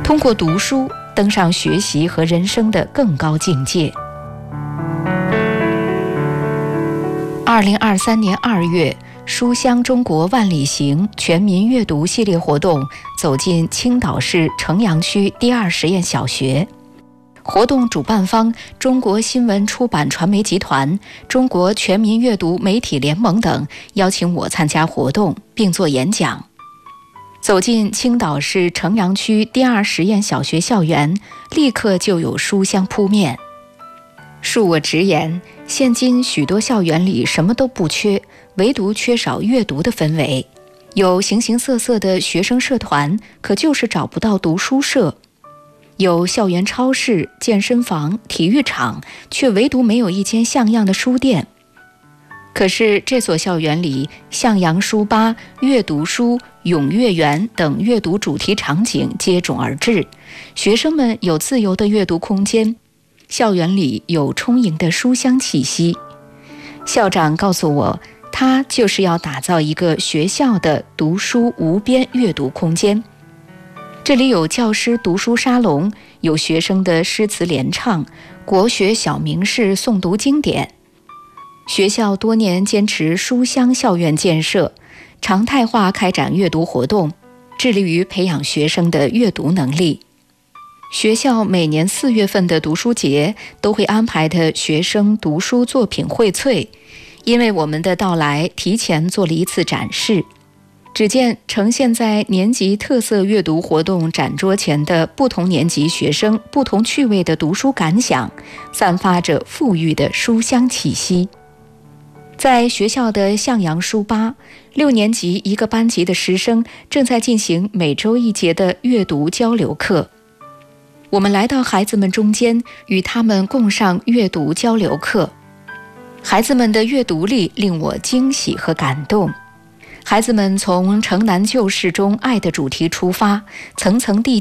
通过读书登上学习和人生的更高境界。2023年2月，书香中国万里行全民阅读系列活动走进青岛市城阳区第2实验小学。活动主办方中国新闻出版传媒集团、中国全民阅读媒体联盟等邀请我参加活动并做演讲。走进青岛市城阳区第2实验小学校园，立刻就有书香扑面。恕我直言，现今许多校园里什么都不缺，唯独缺少阅读的氛围。有形形色色的学生社团，可就是找不到读书社。有校园超市、健身房、体育场，却唯独没有一间像样的书店。可是这所校园里，向阳书吧、阅读书、咏阅园等阅读主题场景接踵而至，学生们有自由的阅读空间，校园里有充盈的书香气息。校长告诉我，他就是要打造一个学校的读书无边阅读空间。这里有教师读书沙龙，有学生的诗词联唱，国学小名士诵读经典。学校多年坚持书香校园建设，常态化开展阅读活动，致力于培养学生的阅读能力。学校每年4月份的读书节都会安排的学生读书作品荟萃，因为我们的到来提前做了一次展示。只见呈现在年级特色阅读活动展桌前的不同年级学生不同趣味的读书感想，散发着馥郁的书香气息。在学校的向阳书吧，6年级一个班级的师生正在进行每周1节的阅读交流课。我们来到孩子们中间，与他们共上阅读交流课。孩子们的阅读力令我惊喜和感动。孩子们从城南旧事中爱的主题出发，层层递